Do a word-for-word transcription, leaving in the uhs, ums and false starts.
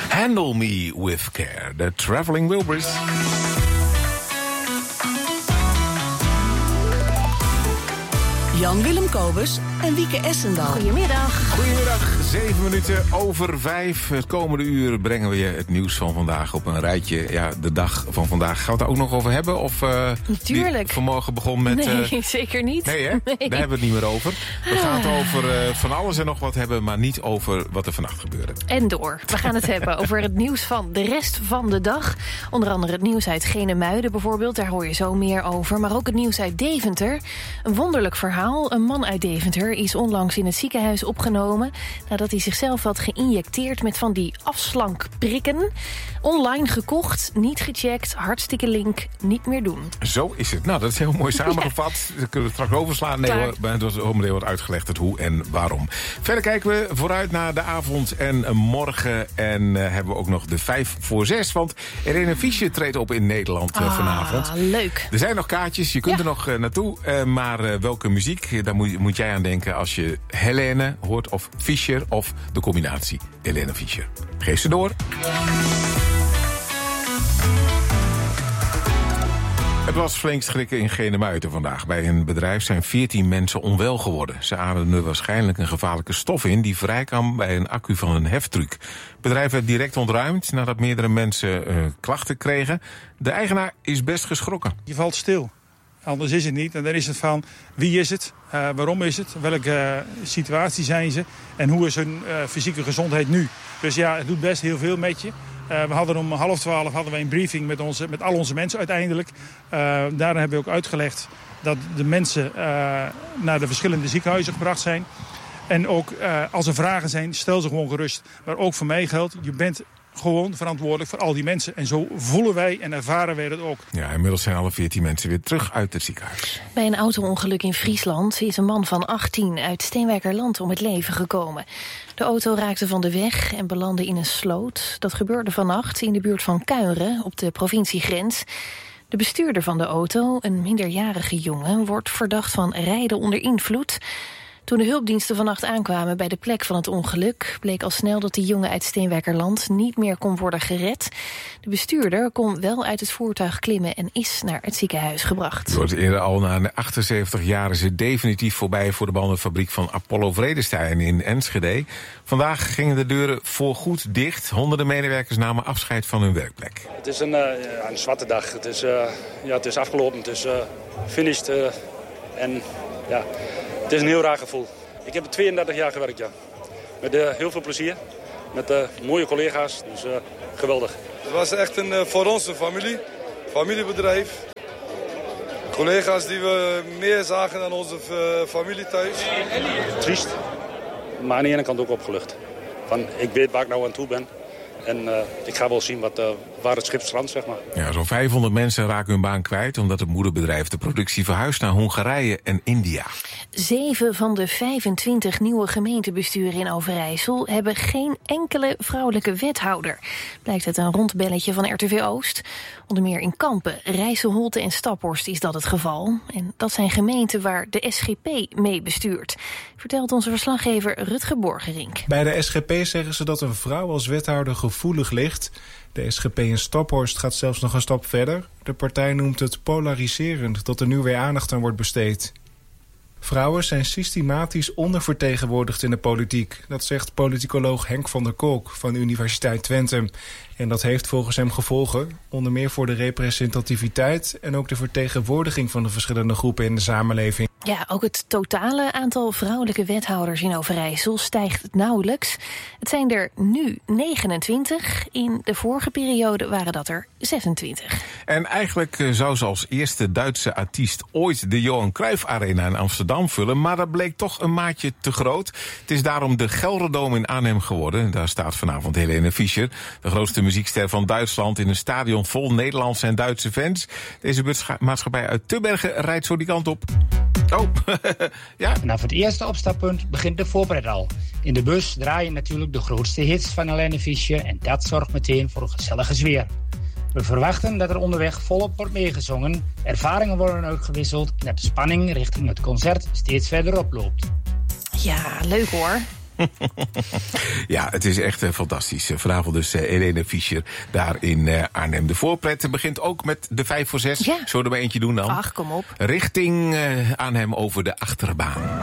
Handle Me With Care, de Traveling Wilburys. Jan-Willem Kobus en Wieke Essendal. Goedemiddag. Goedemiddag, zeven minuten over vijf. Het komende uur brengen we je het nieuws van vandaag op een rijtje. Ja, de dag van vandaag. Gaan we het daar ook nog over hebben? Of, uh, Natuurlijk. Vanmorgen begon met... Nee, uh, zeker niet. Nee, hè? Nee. Daar hebben we het niet meer over. We gaan het over uh, van alles en nog wat hebben, maar niet over wat er vannacht gebeurde. En door. We gaan het hebben over het nieuws van de rest van de dag. Onder andere het nieuws uit Genemuiden bijvoorbeeld. Daar hoor je zo meer over. Maar ook het nieuws uit Deventer. Een wonderlijk verhaal. Een man uit Deventer is onlangs in het ziekenhuis opgenomen nadat hij zichzelf had geïnjecteerd met van die afslankprikken. Online gekocht, niet gecheckt, hartstikke link, niet meer doen. Zo is het. Nou, dat is heel mooi samengevat. Ja. Dat kunnen we straks overslaan. Nee hoor, maar het was onderdeel wat uitgelegd het hoe en waarom. Verder kijken we vooruit naar de avond en morgen. En uh, hebben we ook nog de vijf voor zes. Want Helene Fischer treedt op in Nederland uh, ah, vanavond. Leuk. Er zijn nog kaartjes, je kunt ja. er nog uh, naartoe. Uh, maar uh, welke muziek, daar moet, moet jij aan denken als je Helene hoort. Of Fischer of de combinatie Helene Fischer. Geef ze door. Het was flink schrikken in Genemuiden vandaag. Bij een bedrijf zijn veertien mensen onwel geworden. Ze ademden waarschijnlijk een gevaarlijke stof in die vrijkwam bij een accu van een heftruck. Het bedrijf werd direct ontruimd nadat meerdere mensen uh, klachten kregen. De eigenaar is best geschrokken. Je valt stil. Anders is het niet. En dan is het van wie is het, uh, waarom is het, welke uh, situatie zijn ze en hoe is hun uh, fysieke gezondheid nu. Dus ja, het doet best heel veel met je. Uh, we hadden om half twaalf hadden we een briefing met, onze, met al onze mensen uiteindelijk. Uh, daarin hebben we ook uitgelegd dat de mensen uh, naar de verschillende ziekenhuizen gebracht zijn. En ook uh, als er vragen zijn, stel ze gewoon gerust. Maar ook voor mij geldt, je bent gewoon verantwoordelijk voor al die mensen. En zo voelen wij en ervaren wij dat ook. Ja, inmiddels zijn alle veertien mensen weer terug uit het ziekenhuis. Bij een auto-ongeluk in Friesland is een man van achttien uit Steenwijkerland om het leven gekomen. De auto raakte van de weg en belandde in een sloot. Dat gebeurde vannacht in de buurt van Kuinren op de provinciegrens. De bestuurder van de auto, een minderjarige jongen, wordt verdacht van rijden onder invloed. Toen de hulpdiensten vannacht aankwamen bij de plek van het ongeluk, bleek al snel dat de jongen uit Steenwijkerland niet meer kon worden gered. De bestuurder kon wel uit het voertuig klimmen en is naar het ziekenhuis gebracht. Het wordt eerder al na achtenzeventig jaar is het definitief voorbij voor de bandenfabriek van Apollo Vredestein in Enschede. Vandaag gingen de deuren voorgoed dicht. Honderden medewerkers namen afscheid van hun werkplek. Het is een, uh, een zwarte dag. Het is, uh, ja, het is afgelopen. Het is uh, finished. Uh, en ja... Het is een heel raar gevoel. Ik heb tweeëndertig jaar gewerkt, ja. Met uh, heel veel plezier. Met uh, mooie collega's. Dus uh, geweldig. Het was echt een, uh, voor ons een familie. Familiebedrijf. Collega's die we meer zagen dan onze uh, familie thuis. Triest. Maar aan de ene kant ook opgelucht. Van, ik weet waar ik nou aan toe ben. En uh, ik ga wel zien wat, uh, waar het schip strandt, zeg maar. Ja, zo'n vijfhonderd mensen raken hun baan kwijt omdat het moederbedrijf de productie verhuist naar Hongarije en India. Zeven van de vijfentwintig nieuwe gemeentebesturen in Overijssel hebben geen enkele vrouwelijke wethouder. Blijkt uit een rondbelletje van R T V Oost. Onder meer in Kampen, Rijsselholte en Staphorst is dat het geval. En dat zijn gemeenten waar de S G P mee bestuurt. Vertelt onze verslaggever Rutger Borgerink. Bij de S G P zeggen ze dat een vrouw als wethouder gevoelig ligt. De S G P in Staphorst gaat zelfs nog een stap verder. De partij noemt het polariserend dat er nu weer aandacht aan wordt besteed. Vrouwen zijn systematisch ondervertegenwoordigd in de politiek. Dat zegt politicoloog Henk van der Kolk van de Universiteit Twente. En dat heeft volgens hem gevolgen, onder meer voor de representativiteit en ook de vertegenwoordiging van de verschillende groepen in de samenleving. Ja, ook het totale aantal vrouwelijke wethouders in Overijssel stijgt nauwelijks. Het zijn er nu negenentwintig. In de vorige periode waren dat er zesentwintig. En eigenlijk zou ze als eerste Duitse artiest ooit de Johan Cruijff Arena in Amsterdam vullen, maar dat bleek toch een maatje te groot. Het is daarom de Gelderdoom in Arnhem geworden. Daar staat vanavond Helene Fischer, de grootste muziekster van Duitsland, in een stadion vol Nederlandse en Duitse fans. Deze maatschappij uit Tubbergen rijdt zo die kant op. Oh, ja. Vanaf het eerste opstappunt begint de voorbereid al. In de bus draaien natuurlijk de grootste hits van Helene Fischer en dat zorgt meteen voor een gezellige sfeer. We verwachten dat er onderweg volop wordt meegezongen, ervaringen worden uitgewisseld en dat de spanning richting het concert steeds verder oploopt. Ja, leuk hoor. Ja, het is echt uh, fantastisch. Vanavond dus uh, Helene Fischer daar in uh, Arnhem. De voorpret begint ook met de vijf voor zes. Ja. Zullen we er maar eentje doen dan? Ach, kom op. Richting uh, Arnhem over de achterbaan.